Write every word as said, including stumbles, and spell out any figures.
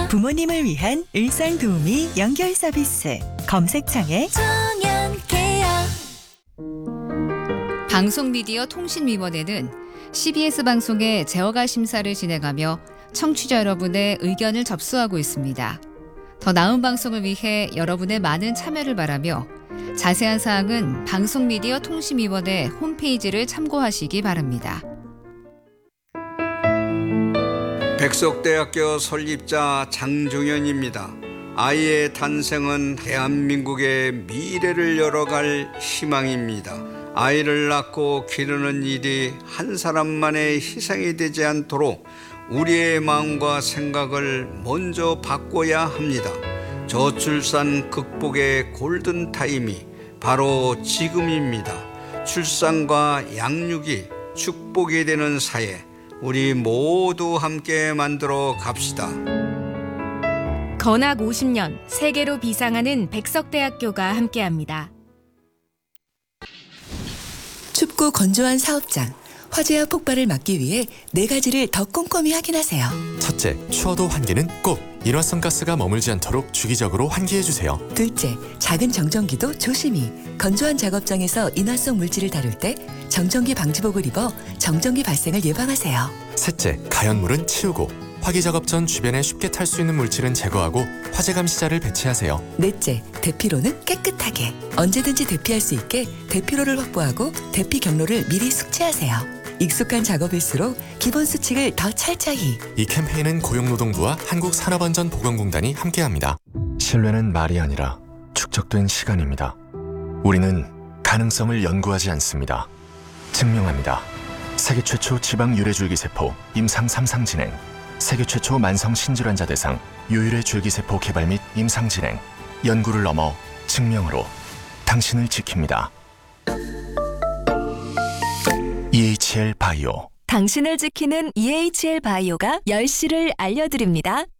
부모님을 위한 일상도우미 연결 서비스. 검색창에 정연케어. 방송미디어통신위원회는 씨비에스 방송의 제어가 심사를 진행하며 청취자 여러분의 의견을 접수하고 있습니다. 더 나은 방송을 위해 여러분의 많은 참여를 바라며 자세한 사항은 방송미디어통신위원회 홈페이지를 참고하시기 바랍니다. 백석대학교 설립자 장종현입니다. 아이의 탄생은 대한민국의 미래를 열어갈 희망입니다. 아이를 낳고 기르는 일이 한 사람만의 희생이 되지 않도록 우리의 마음과 생각을 먼저 바꿔야 합니다. 저출산 극복의 골든타임이 바로 지금입니다. 출산과 양육이 축복이 되는 사회, 우리 모두 함께 만들어 갑시다. 건학 오십 년 세계로 비상하는 백석대학교가 함께합니다. 춥고 건조한 사업장, 화재와 폭발을 막기 위해 네 가지를 더 꼼꼼히 확인하세요. 첫째, 추워도 환기는 꼭! 일회성 가스가 머물지 않도록 주기적으로 환기해주세요. 둘째, 작은 정전기도 조심히. 건조한 작업장에서 인화성 물질을 다룰 때 정전기 방지복을 입어 정전기 발생을 예방하세요. 셋째, 가연물은 치우고 화기 작업 전 주변에 쉽게 탈 수 있는 물질은 제거하고 화재 감시자를 배치하세요. 넷째, 대피로는 깨끗하게. 언제든지 대피할 수 있게 대피로를 확보하고 대피 경로를 미리 숙지하세요. 익숙한 작업일수록 기본 수칙을 더 철저히. 이 캠페인은 고용노동부와 한국산업안전보건공단이 함께합니다. 신뢰는 말이 아니라 축적된 시간입니다. 우리는 가능성을 연구하지 않습니다. 증명합니다. 세계 최초 지방 유래줄기세포 임상 삼 상 진행, 세계 최초 만성 신질환자 대상 유일의 줄기세포 개발 및 임상 진행, 연구를 넘어 증명으로 당신을 지킵니다. 이에이치엘 바이오. 당신을 지키는 이에이치엘 바이오가 열 시를 알려드립니다.